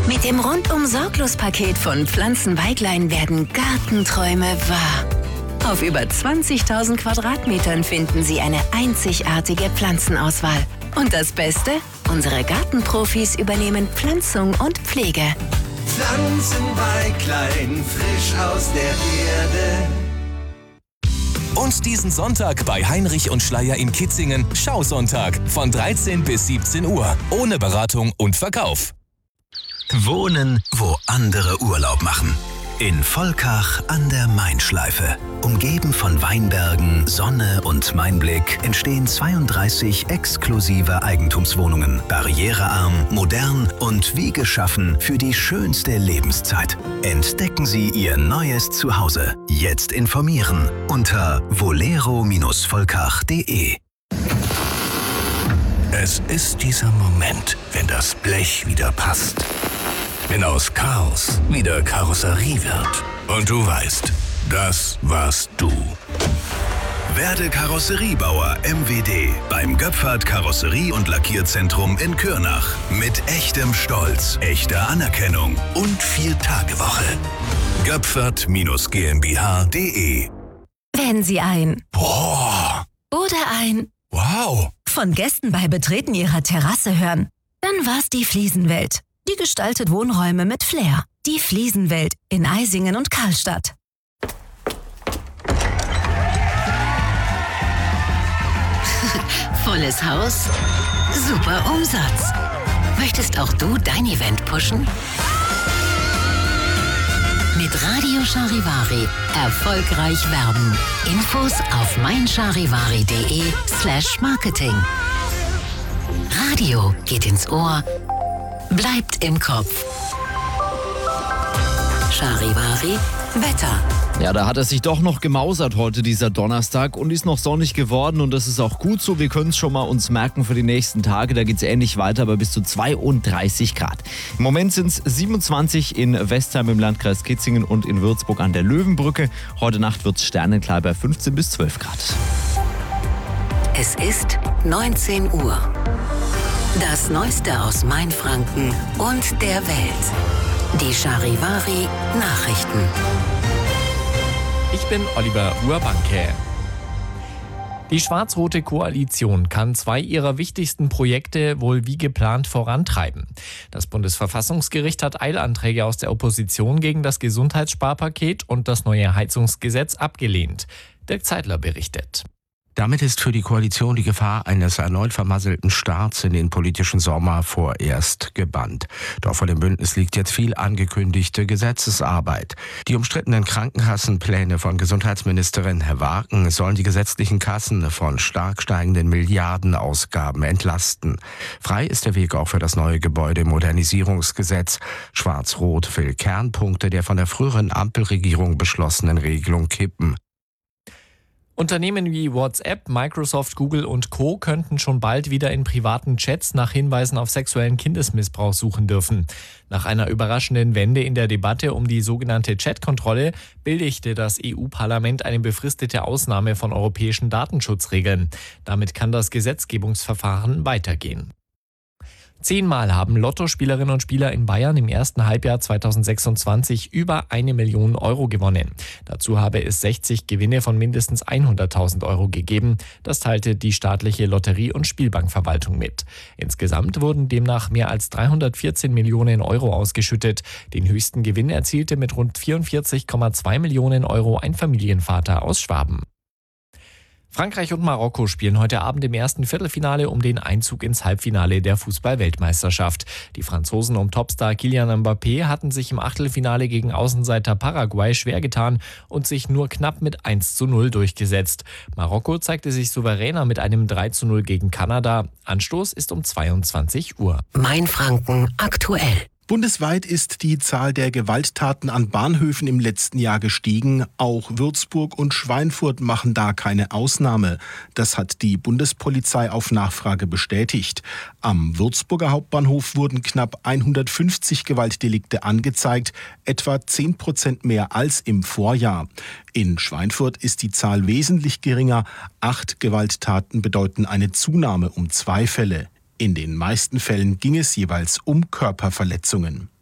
Mit dem Rundum-Sorglos-Paket von Pflanzenweiglein werden Gartenträume wahr. Auf über 20.000 Quadratmetern finden Sie eine einzigartige Pflanzenauswahl. Und das Beste? Unsere Gartenprofis übernehmen Pflanzung und Pflege. Pflanzenweiglein, frisch aus der Erde. Und diesen Sonntag bei Heinrich und Schleier in Kitzingen Schausonntag von 13 bis 17 Uhr. Ohne Beratung und Verkauf. Wohnen, wo andere Urlaub machen. In Volkach an der Mainschleife. Umgeben von Weinbergen, Sonne und Mainblick entstehen 32 exklusive Eigentumswohnungen. Barrierearm, modern und wie geschaffen für die schönste Lebenszeit. Entdecken Sie Ihr neues Zuhause. Jetzt informieren unter volero-volkach.de. Es ist dieser Moment, wenn das Blech wieder passt. Wenn aus Chaos wieder Karosserie wird. Und du weißt, das warst du. Werde Karosseriebauer MWD beim Göpfert Karosserie- und Lackierzentrum in Kürnach. Mit echtem Stolz, echter Anerkennung und 4-Tage-Woche. Göpfert-GmbH.de. Wenn Sie ein Boah! oder ein Wow! von Gästen bei Betreten Ihrer Terrasse hören, dann war's die Fliesenwelt. Die gestaltet Wohnräume mit Flair. Die Fliesenwelt in Eisingen und Karlstadt. Volles Haus, super Umsatz. Möchtest auch du dein Event pushen? Mit Radio Charivari erfolgreich werben. Infos auf meincharivari.de/marketing. Radio geht ins Ohr, bleibt im Kopf. Charivari Wetter. Ja, da hat es sich doch noch gemausert heute, dieser Donnerstag, und ist noch sonnig geworden, und das ist auch gut so. Wir können es schon mal uns merken für die nächsten Tage. Da geht es ähnlich weiter, aber bis zu 32 Grad. Im Moment sind es 27 in Westheim im Landkreis Kitzingen und in Würzburg an der Löwenbrücke. Heute Nacht wird es sternenklar bei 15 bis 12 Grad. Es ist 19 Uhr. Das Neueste aus Mainfranken und der Welt. Die Charivari Nachrichten. Ich bin Oliver Urbanke. Die schwarz-rote Koalition kann 2 ihrer wichtigsten Projekte wohl wie geplant vorantreiben. Das Bundesverfassungsgericht hat Eilanträge aus der Opposition gegen das Gesundheitssparpaket und das neue Heizungsgesetz abgelehnt. Dirk Zeitler berichtet. Damit ist für die Koalition die Gefahr eines erneut vermasselten Starts in den politischen Sommer vorerst gebannt. Doch vor dem Bündnis liegt jetzt viel angekündigte Gesetzesarbeit. Die umstrittenen Krankenkassenpläne von Gesundheitsministerin Wagen sollen die gesetzlichen Kassen von stark steigenden Milliardenausgaben entlasten. Frei ist der Weg auch für das neue Gebäudemodernisierungsgesetz. Schwarz-Rot will Kernpunkte der von der früheren Ampelregierung beschlossenen Regelung kippen. Unternehmen wie WhatsApp, Microsoft, Google und Co. könnten schon bald wieder in privaten Chats nach Hinweisen auf sexuellen Kindesmissbrauch suchen dürfen. Nach einer überraschenden Wende in der Debatte um die sogenannte Chatkontrolle billigte das EU-Parlament eine befristete Ausnahme von europäischen Datenschutzregeln. Damit kann das Gesetzgebungsverfahren weitergehen. 10-mal haben Lottospielerinnen und Spieler in Bayern im ersten Halbjahr 2026 über 1 Million Euro gewonnen. Dazu habe es 60 Gewinne von mindestens 100.000 Euro gegeben. Das teilte die staatliche Lotterie- und Spielbankverwaltung mit. Insgesamt wurden demnach mehr als 314 Millionen Euro ausgeschüttet. Den höchsten Gewinn erzielte mit rund 44,2 Millionen Euro ein Familienvater aus Schwaben. Frankreich und Marokko spielen heute Abend im ersten Viertelfinale um den Einzug ins Halbfinale der Fußball-Weltmeisterschaft. Die Franzosen um Topstar Kylian Mbappé hatten sich im Achtelfinale gegen Außenseiter Paraguay schwer getan und sich nur knapp mit 1:0 durchgesetzt. Marokko zeigte sich souveräner mit einem 3:0 gegen Kanada. Anstoß ist um 22 Uhr. Mainfranken aktuell. Bundesweit ist die Zahl der Gewalttaten an Bahnhöfen im letzten Jahr gestiegen. Auch Würzburg und Schweinfurt machen da keine Ausnahme. Das hat die Bundespolizei auf Nachfrage bestätigt. Am Würzburger Hauptbahnhof wurden knapp 150 Gewaltdelikte angezeigt, etwa 10% mehr als im Vorjahr. In Schweinfurt ist die Zahl wesentlich geringer. 8 Gewalttaten bedeuten eine Zunahme um 2 Fälle. In den meisten Fällen ging es jeweils um Körperverletzungen.